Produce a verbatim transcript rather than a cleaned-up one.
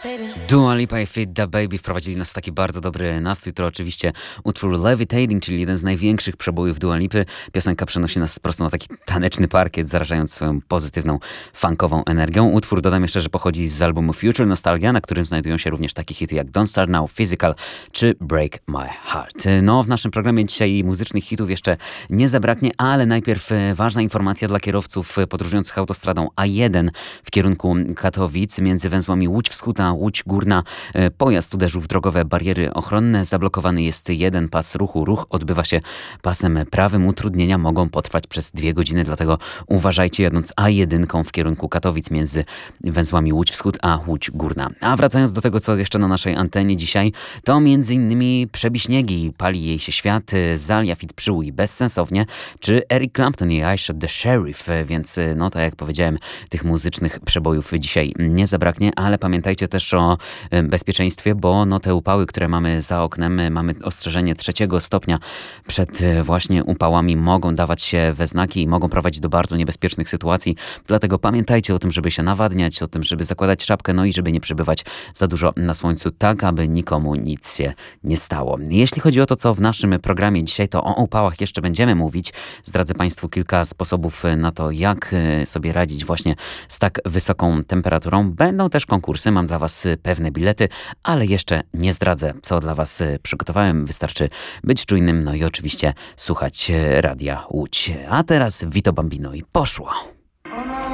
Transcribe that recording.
Dua Lipa i Fit Da Baby wprowadzili nas w taki bardzo dobry nastrój. To oczywiście utwór Levitating, czyli jeden z największych przebojów Dua Lipy. Piosenka przenosi nas prosto na taki taneczny parkiet, zarażając swoją pozytywną, funkową energią. Utwór, dodam jeszcze, że pochodzi z albumu Future Nostalgia, na którym znajdują się również takie hity jak Don't Start Now, Physical czy Break My Heart. No, w naszym programie dzisiaj muzycznych hitów jeszcze nie zabraknie, ale najpierw ważna informacja dla kierowców podróżujących autostradą A jeden w kierunku Katowic między węzłami Łódź Wschód a Łódź Górna. Pojazd uderzył w drogowe bariery ochronne. Zablokowany jest jeden pas ruchu. Ruch odbywa się pasem prawym. Utrudnienia mogą potrwać przez dwie godziny, dlatego uważajcie jadąc A jeden w kierunku Katowic między węzłami Łódź Wschód a Łódź Górna. A wracając do tego, co jeszcze na naszej antenie dzisiaj, to między innymi Przebiśniegi, Pali jej się świat, Zalia Fit Przyłój i Bezsensownie, czy Eric Clapton i I Shot the Sheriff, więc no tak jak powiedziałem, tych muzycznych przebojów dzisiaj nie zabraknie, ale pamiętajcie też o bezpieczeństwie, bo no te upały, które mamy za oknem, mamy ostrzeżenie trzeciego stopnia przed właśnie upałami, mogą dawać się we znaki i mogą prowadzić do bardzo niebezpiecznych sytuacji, dlatego pamiętajcie o tym, żeby się nawadniać, o tym, żeby zakładać czapkę, no i żeby nie przebywać za dużo na słońcu, tak aby nikomu nic się nie stało. Jeśli chodzi o to, co w naszym programie dzisiaj, to o upałach jeszcze będziemy mówić. Zdradzę Państwu kilka sposobów na to, jak sobie radzić właśnie z tak wysoką temperaturą. Będą też konkursy, mam dla Was pewne bilety, ale jeszcze nie zdradzę, co dla Was przygotowałem. Wystarczy być czujnym, no i oczywiście słuchać Radia Łódź. A teraz Vito Bambino i poszło.